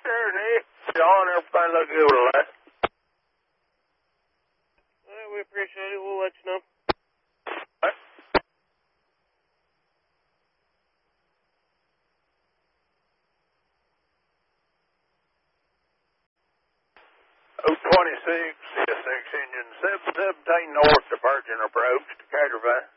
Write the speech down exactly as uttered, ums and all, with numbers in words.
Sure, Nick. John, everything look good with that. Well, we appreciate it. We'll let you know. What? oh twenty-six, C S six engine, seven seventeen north, departing approach to Caterpillar.